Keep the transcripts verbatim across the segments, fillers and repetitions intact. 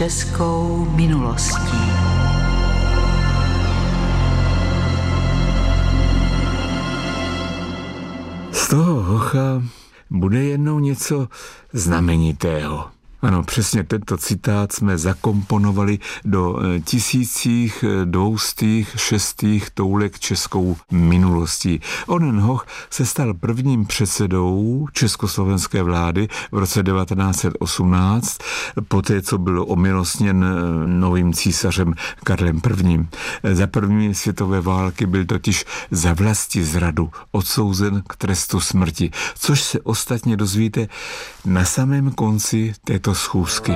českou minulostí. Z toho hocha bude jednou něco znamenitého. Ano, přesně tento citát jsme zakomponovali do tisících dvoustých šestých toulek českou minulostí. Onen hoch se stal prvním předsedou československé vlády v roce devatenáct set osmnáct, poté co byl omilostněn novým císařem Karlem prvním. Za první světové války byl totiž za vlastizradu odsouzen k trestu smrti, což se ostatně dozvíte na samém konci této schůzky.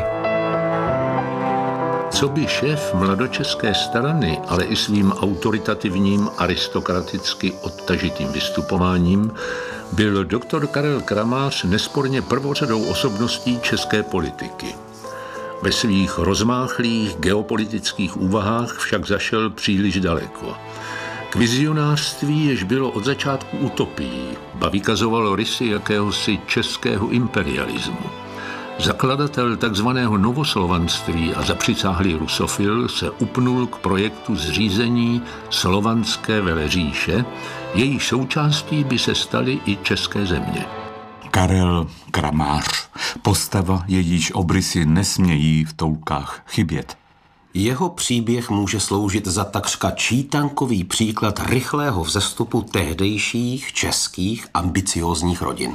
Co by šéf mladočeské strany, ale i svým autoritativním, aristokraticky odtažitým vystupováním, byl doktor Karel Kramář nesporně prvořadou osobností české politiky. Ve svých rozmáchlých geopolitických úvahách však zašel příliš daleko. K vizionářství, jež bylo od začátku utopií, ba vykazovalo rysy jakéhosi českého imperialismu. Zakladatel takzvaného novoslovanství a zapřisáhlý rusofil se upnul k projektu zřízení slovanské veleříše, jejíž součástí by se staly i české země. Karel Kramář, postava, jejíž obrysy nesmějí v toulkách chybět. Jeho příběh může sloužit za takřka čítankový příklad rychlého vzestupu tehdejších českých ambiciózních rodin.